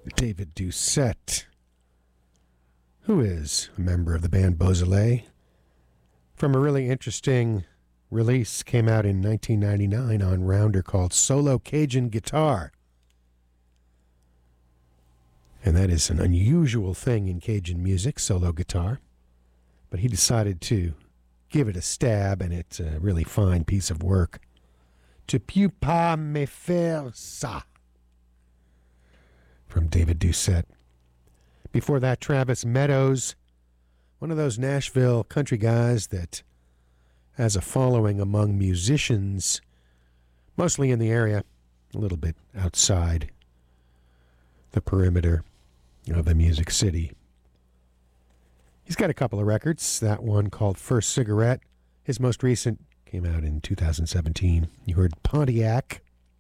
David Doucette, who is a member of the band Beausoleil, from a really interesting release, came out in 1999 on Rounder called Solo Cajun Guitar. And that is an unusual thing in Cajun music, solo guitar. But he decided to give it a stab, and it's a really fine piece of work. Tu peux pas me faire ça, from David Doucette. Before that, Travis Meadows, one of those Nashville country guys that has a following among musicians, mostly in the area, a little bit outside the perimeter of the Music City. He's got a couple of records. That one called First Cigarette. His most recent came out in 2017. You heard Pontiac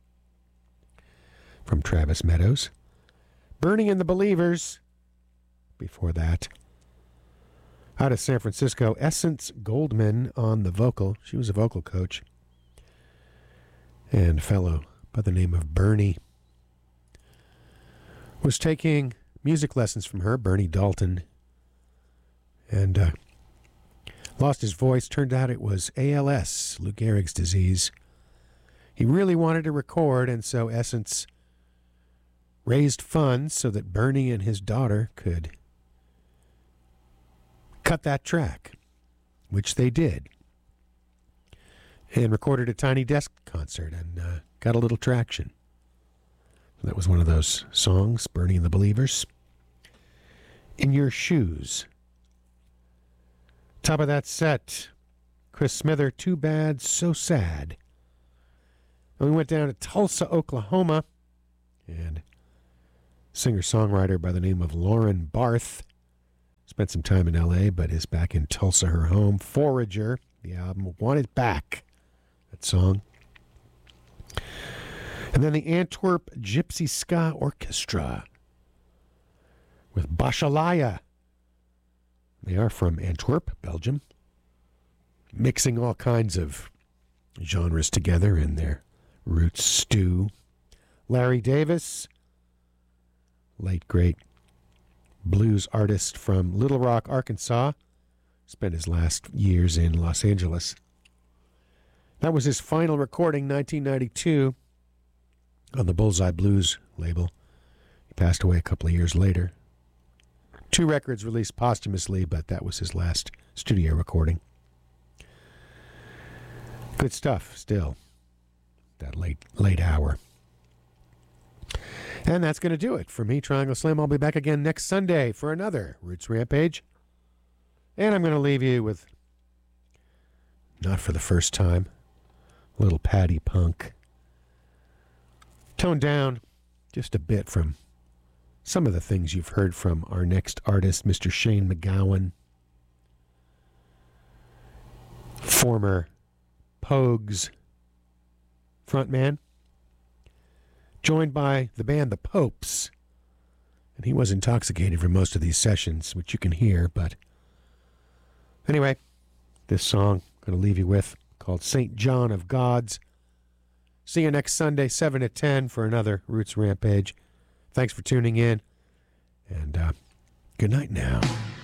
from Travis Meadows. Bernie and the Believers before that. Out of San Francisco, Essence Goldman on the vocal. She was a vocal coach. And a fellow by the name of Bernie was taking music lessons from her, Bernie Dalton, and lost his voice. Turned out it was ALS, Lou Gehrig's disease. He really wanted to record, and so Essence raised funds so that Bernie and his daughter could cut that track, which they did, and recorded a tiny desk concert and got a little traction. So that was one of those songs, Bernie and the Believers. In Your Shoes. Top of that set, Chris Smither, Too Bad, So Sad. And we went down to Tulsa, Oklahoma, and singer-songwriter by the name of Lauren Barth. Spent some time in L.A., but is back in Tulsa, her home. Forager, the album, Want It Back, that song. And then the Antwerp Gypsy Ska Orchestra with Bashalaya. They are from Antwerp, Belgium, mixing all kinds of genres together in their roots stew. Larry Davis, late great blues artist from Little Rock, Arkansas, spent his last years in Los Angeles. That was his final recording, 1992, on the Bullseye Blues label. He passed away a couple of years later. 2 records released posthumously, but that was his last studio recording. Good stuff, still, that late hour. And that's going to do it for me, Triangle Slim. I'll be back again next Sunday for another Roots Rampage. And I'm going to leave you with, not for the first time, a little Paddy Punk. Toned down just a bit from some of the things you've heard from our next artist, Mr. Shane MacGowan, former Pogues frontman, joined by the band The Popes. And he was intoxicated for most of these sessions, which you can hear. But anyway, this song I'm going to leave you with, called St. John of Gods. See you next Sunday, 7 to 10, for another Roots Rampage. Thanks for tuning in, and good night now.